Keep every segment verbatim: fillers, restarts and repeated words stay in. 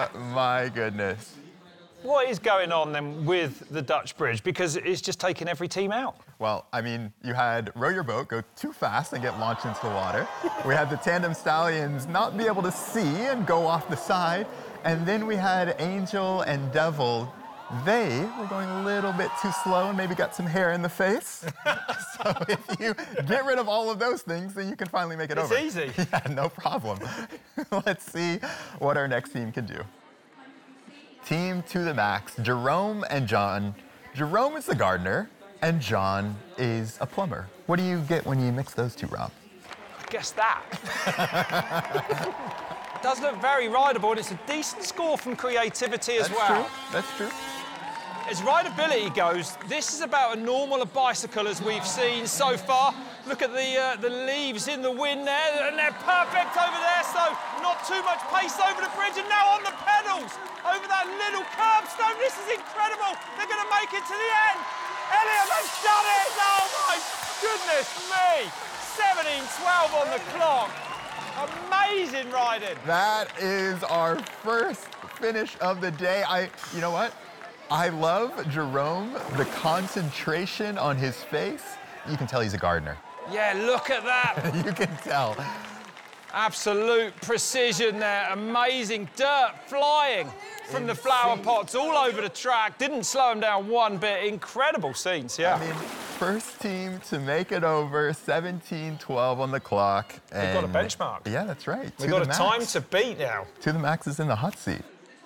my goodness. What is going on then with the Dutch bridge? Because it's just taking every team out. Well, I mean, you had row your boat go too fast and get launched into the water. We had the tandem stallions not be able to see and go off the side. And then we had Angel and Devil. They were going a little bit too slow and maybe got some hair in the face. So if you get rid of all of those things, then you can finally make it it's over. It's easy. Yeah, no problem. Let's see what our next team can do. Team to the max, Jerome and John. Jerome is the gardener, and John is a plumber. What do you get when you mix those two, Rob? I guess that. It does look very rideable, and it's a decent score from creativity as That's well. True. That's true. As rideability goes, this is about as normal a bicycle as we've seen so far. Look at the uh, the leaves in the wind there, and they're perfect over there, so not too much pace over the bridge, and now on the pedals, over that little curbstone. This is incredible. They're going to make it to the end. Elliot, they've done it! Oh, my goodness me! seventeen twelve on the clock. Amazing riding. That is our first finish of the day. I, you know what? I love Jerome, the concentration on his face. You can tell he's a gardener. Yeah, look at that. You can tell. Absolute precision there. Amazing dirt flying from the flower pots all over the track. Didn't slow him down one bit. Incredible scenes, yeah. I mean, first team to make it over, seventeen twelve on the clock. We've got a benchmark. Yeah, that's right. We've got a time to beat now. To the Max is in the hot seat.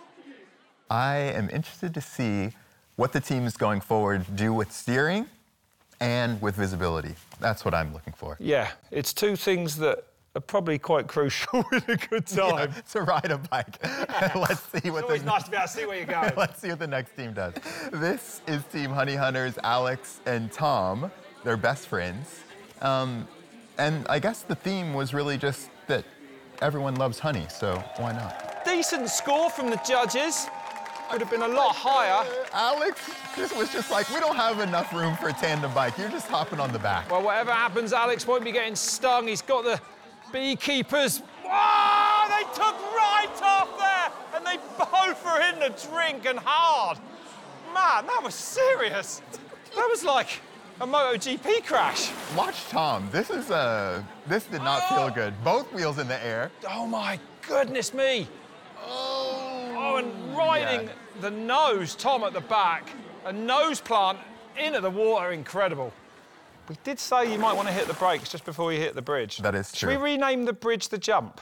I am interested to see what the teams going forward do with steering and with visibility. That's what I'm looking for. Yeah, it's two things that are probably quite crucial in a good time. Yeah, to ride a bike. Yeah. Let's see what it's always the, nice to be able to see where you're going. Let's see what the next team does. This is Team Honey Hunters, Alex and Tom. They're best friends. Um, and I guess the theme was really just that everyone loves honey, so why not? Decent score from the judges. Would have been a lot higher. Alex just was just like, we don't have enough room for a tandem bike. You're just hopping on the back. Well, whatever happens, Alex won't be getting stung. He's got the beekeepers. Oh, they took right off there, and they both were in the drink and hard. Man, that was serious. That was like a MotoGP crash. Watch Tom. This is uh, this did not oh. feel good. Both wheels in the air. Oh my goodness me. Oh. Oh, and riding yeah. the nose, Tom at the back, a nose plant into the water, incredible. We did say you might want to hit the brakes just before you hit the bridge. That is true. Should we rename the bridge the Jump?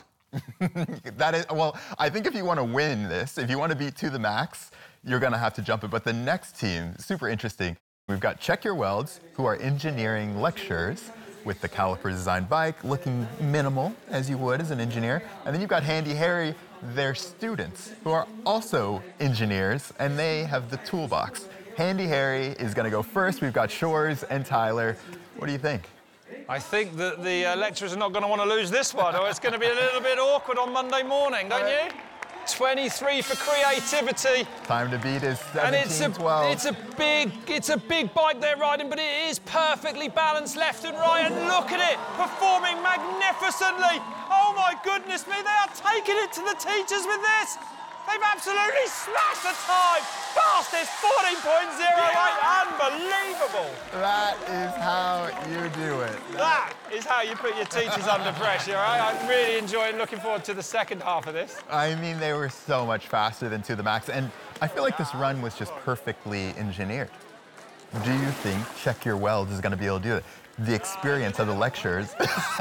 That is, well, I think if you want to win this, if you want to beat To The Max, you're going to have to jump it. But the next team, super interesting. We've got Check Your Welds, who are engineering lectures with the caliper design bike, looking minimal, as you would as an engineer. And then you've got Handy Harry, their students, who are also engineers, and they have the toolbox. Handy Harry is going to go first. We've got Shores and Tyler. What do you think? I think that the uh, lecturers are not going to want to lose this one, or it's going to be a little bit awkward on Monday morning, don't you? twenty-three for creativity. Time to beat is and it's seventeen twelve. a, it's a big, it's a big bike they're riding, but it is perfectly balanced left and right. And look at it, performing magnificently. Oh my goodness me, they are taking it to the teachers with this. They've absolutely smashed the time. Fastest fourteen point oh eight, unbelievable. That is how you do it. That is how you put your teachers under pressure, right? I'm really enjoying, looking forward to the second half of this. I mean, they were so much faster than To The Max, and I feel like this run was just perfectly engineered. Do you think Check Your Welds is going to be able to do it? The experience of the lectures.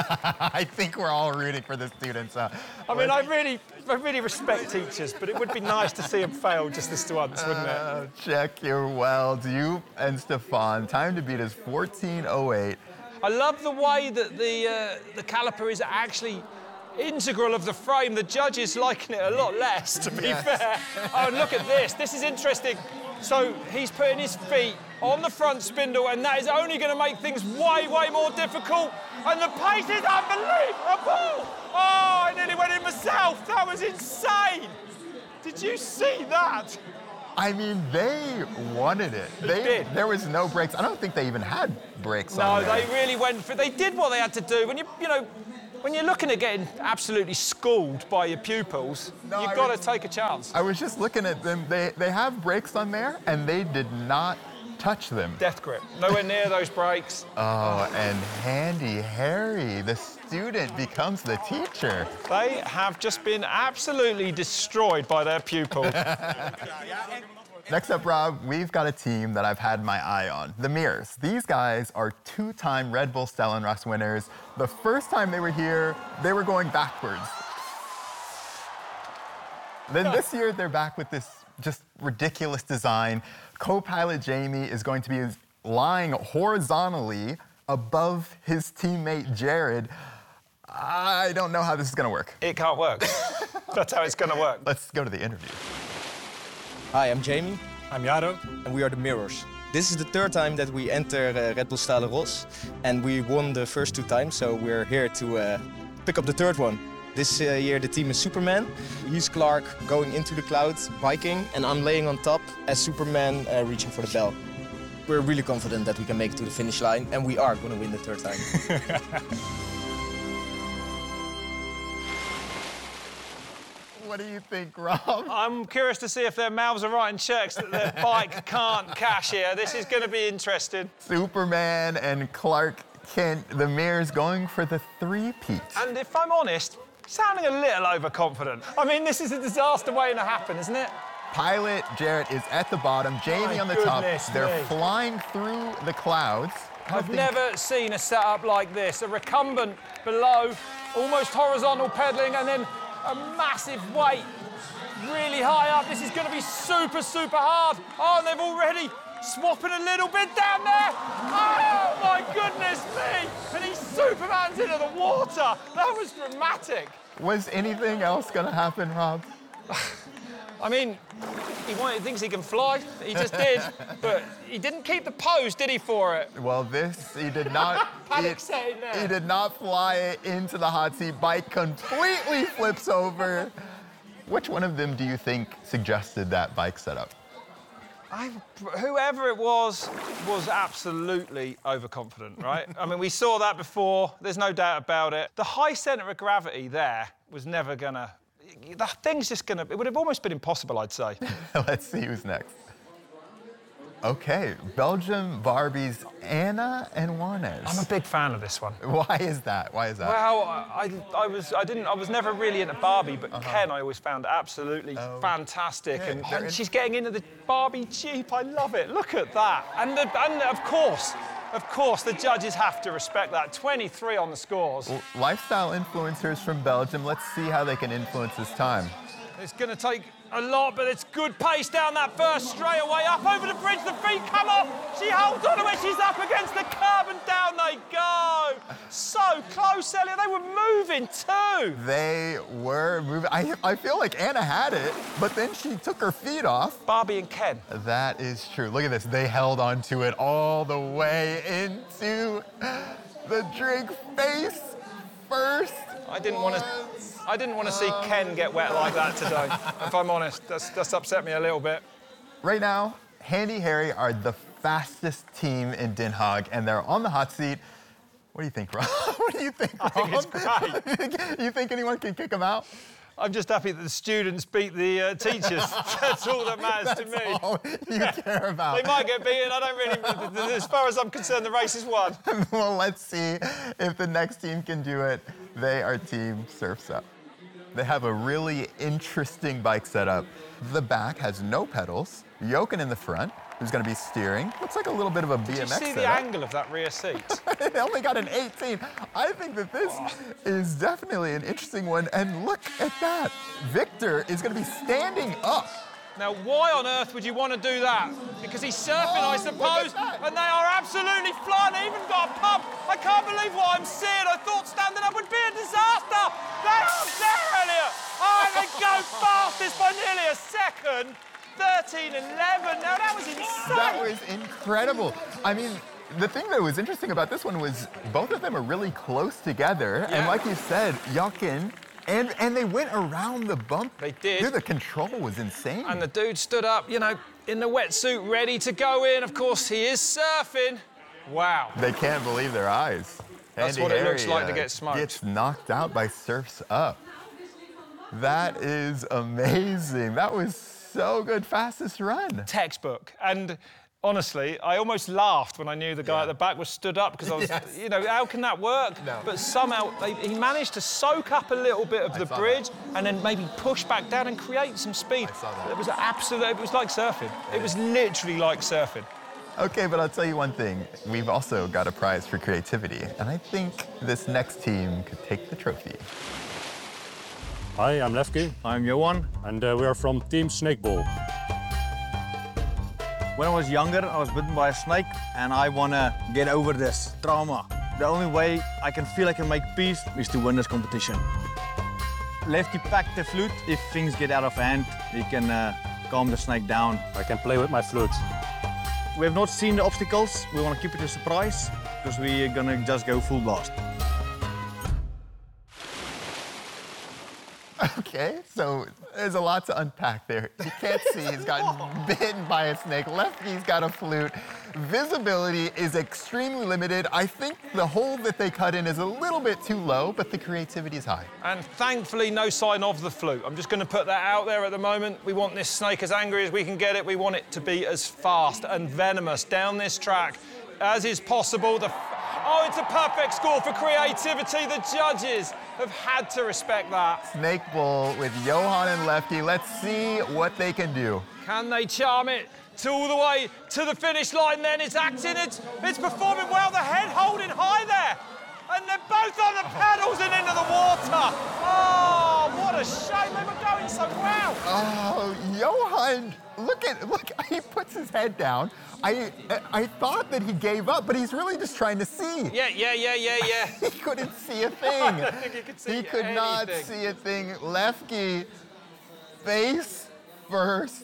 I think we're all rooting for the students. Uh, I mean, I really, I really respect teachers, but it would be nice to see them fail just this once, wouldn't it? Uh, check Your Welds. You and Stefan. Time to beat is fourteen oh eight. I love the way that the uh, the caliper is actually integral of the frame. The judges liking it a lot less, to be Yes. fair. Oh, and look at this. This is interesting. So he's putting his feet on the front spindle, and that is only going to make things way, way more difficult. And the pace is unbelievable. Oh, I nearly went in myself. That was insane. Did you see that? I mean, they wanted it. They did. There was no brakes. I don't think they even had brakes No, on there. they really went for. They did what they had to do. When you, you know, when you're looking at getting absolutely schooled by your pupils, No, you've I got to was- take a chance. I was just looking at them. They, they have brakes on there, and they did not touch them. Death grip. Nowhere near those brakes. Oh, and Handy Harry, the student, becomes the teacher. They have just been absolutely destroyed by their pupil. Next up, Rob, we've got a team that I've had my eye on, the Mirrors. These guys are two-time Red Bull Stellenbosch winners. The first time they were here, they were going backwards. Then this year, they're back with this just ridiculous design. Co-pilot Jamie is going to be lying horizontally above his teammate Jared. I don't know how this is going to work. It can't work. That's how it's going to work. Let's go to the interview. Hi, I'm Jamie, I'm Yaro. and we are the Mirrors. This is the third time that we enter uh, Red Bull Stalen Ros, and we won the first two times, so we're here to uh, pick up the third one. This uh, year the team is Superman. He's Clark going into the clouds, biking, and I'm laying on top as Superman uh, reaching for the bell. We're really confident that we can make it to the finish line, and we are going to win the third time. What do you think, Rob? I'm curious to see if their mouths are writing checks that their bike can't cash here. This is going to be interesting. Superman and Clark Kent, the Mirrors, going for the three-peat. And if I'm honest, sounding a little overconfident. I mean, this is a disaster waiting to happen, isn't it? Pilot Jarrett is at the bottom, Jamie My on the top. goodness They're me. flying through the clouds. I I've think- never seen a setup like this. A recumbent below, almost horizontal pedaling, and then a massive weight really high up. This is going to be super, super hard. Oh, and they've already swapping a little bit down there. Oh, my goodness me. And he Superman's into the water. That was dramatic. Was anything else going to happen, Rob? I mean, he, wanted, he thinks he can fly. He just did. But he didn't keep the pose, did he, for it? Well, this, he did not... Panic he, setting there. he did not fly it into the hot seat. Bike completely flips over. Which one of them do you think suggested that bike setup? I, whoever it was, was absolutely overconfident, right? I mean, we saw that before. There's no doubt about it. The high centre of gravity there was never gonna... The thing's just gonna... It would have almost been impossible, I'd say. Let's see who's next. Okay, Belgium Barbies Anna and Juanes. I'm a big fan of this one. Why is that? Why is that? Well, I, I was, I didn't, I was never really into Barbie, but Uh-huh. Ken I always found absolutely Oh. fantastic, Okay, and, they're and in- she's getting into the Barbie Jeep. I love it. Look at that, and the, and of course, of course, the judges have to respect that. twenty-three on the scores. Well, lifestyle influencers from Belgium. Let's see how they can influence this time. It's going to take a lot, but it's good pace down that first straightaway. Up over the bridge, the feet come off. She holds on to it. She's up against the curb, and down they go. So close, Elliot. They were moving too. They were moving. I, I feel like Anna had it, but then she took her feet off. Barbie and Ken. That is true. Look at this. They held on to it all the way into the drink face first. I didn't want to. I didn't want to see Ken get wet like that today. If I'm honest, that's, that's upset me a little bit. Right now, Handy Harry are the fastest team in Den Haag, and they're on the hot seat. What do you think, Rob? What do you think, Rob? I think it's great. You think anyone can kick them out? I'm just happy that the students beat the uh, teachers. That's all that matters to me. All you care about. They might get beaten. I don't really. As far as I'm concerned, the race is won. Well, let's see if the next team can do it. They are Team Surf's Up. They have a really interesting bike setup. The back has no pedals. Jochen in the front, who's going to be steering. Looks like a little bit of a B M X Did you see the setup. angle of that rear seat? They only got an eighteen. I think that this is definitely an interesting one. And look at that. Victor is going to be standing up. Now, why on earth would you want to do that? Because he's surfing, Oh, I look suppose, at that. and they are absolutely flying. They even got a pump. I can't believe what I'm seeing. I thought standing up would be a disaster. They're up there, Elliot. Oh, they go fastest by nearly a second. thirteen eleven. Now, that was insane. That was incredible. I mean, the thing that was interesting about this one was both of them are really close together. And Yeah. like you said, Jochen, and, and they went around the bump. They did. Dude, the control was insane. And the dude stood up, you know, in the wetsuit, ready to go in. Of course, he is surfing. Wow. They can't believe their eyes. That's Andy what it Harry, looks like uh, to get smoked. Gets knocked out by Surf's Up. That is amazing. That was so good. Fastest run. Textbook. And honestly, I almost laughed when I knew the guy Yeah. at the back was stood up because I was, Yes. you know, how can that work? No. But somehow they, he managed to soak up a little bit of I the saw bridge that. and then maybe push back down and create some speed. I saw that. It was absolute. It was like surfing. It was literally like surfing. Okay, but I'll tell you one thing. We've also got a prize for creativity, and I think this next team could take the trophy. Hi, I'm Lefke, I'm Johan. and uh, we are from Team Snakeball. When I was younger, I was bitten by a snake, and I want to get over this trauma. The only way I can feel I can make peace is to win this competition. Lefty packed the flute. If things get out of hand, he can uh, calm the snake down. I can play with my flute. We have not seen the obstacles. We want to keep it a surprise because we are gonna just go full blast. Okay, so there's a lot to unpack there. You can't see, he's gotten bitten by a snake. Lefty's got a flute. Visibility is extremely limited. I think the hole that they cut in is a little bit too low, but the creativity is high. And thankfully, no sign of the flute. I'm just going to put that out there at the moment. We want this snake as angry as we can get it. We want it to be as fast and venomous down this track as is possible. The oh, it's a perfect score for creativity. The judges have had to respect that. Snake Bowl with Johan and Lefty. Let's see what they can do. Can they charm it to all the way to the finish line then? It's acting, it's, it's performing well. The head holding high there. And they're both on the pedals and into the water. Oh, what a shame. They were going so well. Oh, Johan, look at, look, he puts his head down. I, I thought that he gave up, but he's really just trying to see. Yeah, yeah, yeah, yeah, yeah. He couldn't see a thing. I don't think he could see He could not anything. see a thing. Lefty, face first.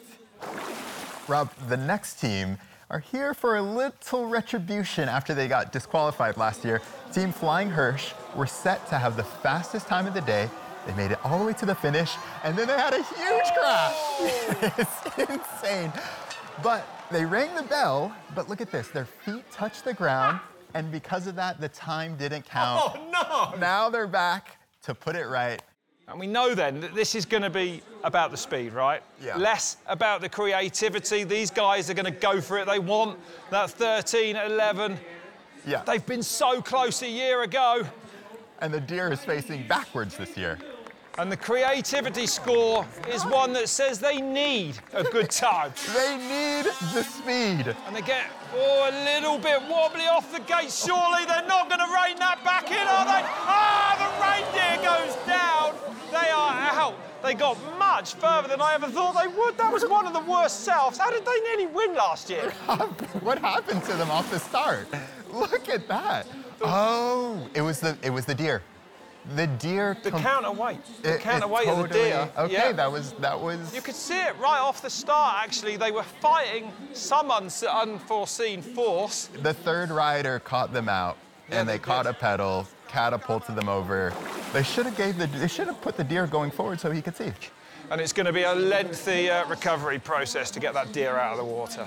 Rob, the next team are here for a little retribution after they got disqualified last year. Team Flying Hirsch were set to have the fastest time of the day. They made it all the way to the finish, and then they had a huge crash. It's insane. But they rang the bell, but look at this. Their feet touched the ground, and because of that, the time didn't count. Oh, no. Now they're back to put it right. And we know then that this is going to be about the speed, right? Yeah. Less about the creativity. These guys are going to go for it. They want that thirteen eleven. Yeah. They've been so close a year ago. And the deer is facing backwards this year. And the creativity score is one that says they need a good time. They need the speed. And they get, oh, a little bit wobbly off the gate. Surely they're not going to rein that back in, are they? Ah, the reindeer goes down. They are out. They got much further than I ever thought they would. That was one of the worst selves. How did they nearly win last year? What happened to them off the start? Look at that. Oh, it was the it was the deer. The deer. The com- counterweight. The it- it counterweight of the totally- deer. Okay, Yeah. that was that was. You could see it right off the start, actually. They were fighting some uns- unforeseen force. The third rider caught them out, Yeah, and they, they caught did. a pedal, catapulted them over. They should have gave the they should have put the deer going forward so he could see. And it's going to be a lengthy uh, recovery process to get that deer out of the water.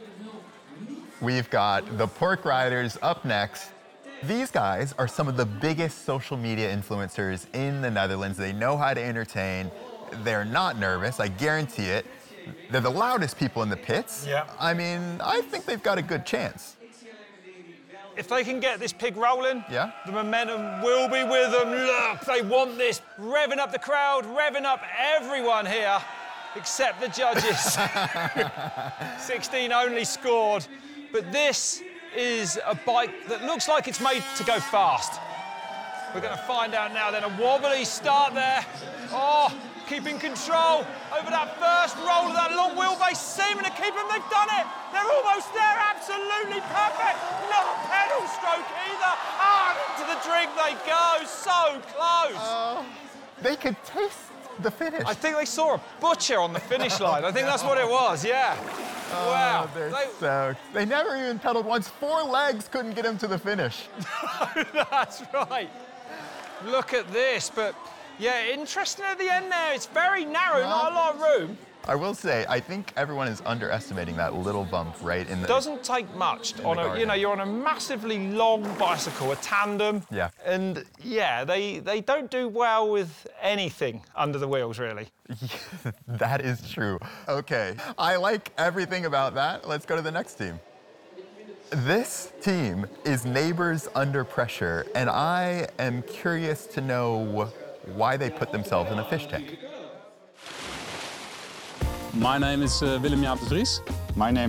We've got the Pork Riders up next. These guys are some of the biggest social media influencers in the Netherlands. They know how to entertain. They're not nervous, I guarantee it. They're the loudest people in the pits. Yeah. I mean, I think they've got a good chance. If they can get this pig rolling, Yeah. the momentum will be with them. Look, they want this. Revving up the crowd, revving up everyone here, except the judges. sixteen only scored. But this is a bike that looks like it's made to go fast. We're going to find out now. Then a wobbly start there. Oh, keeping control over that first roll of that long wheelbase, seeming to keep them. They've done it. They're almost there. Absolutely perfect. Not a pedal stroke either. Ah, into the drink they go. So close. Uh, they could taste the finish. I think they saw a butcher on the finish line. I think that's what it was, yeah. Wow. Oh, they're They- so, they never even pedaled once. Four legs couldn't get them to the finish. That's right. Look at this, but yeah, interesting at the end there. It's very narrow, not a lot of room. I will say, I think everyone is underestimating that little bump right in the... Doesn't take much on a, you know, you're on a massively long bicycle, a tandem. Yeah. And yeah, they, they don't do well with anything under the wheels, really. That is true. Okay, I like everything about that. Let's go to the next team. This team is Neighbors Under Pressure, and I am curious to know why they put themselves in a fish tank. My name is uh, Willem Jaap de Vries. My name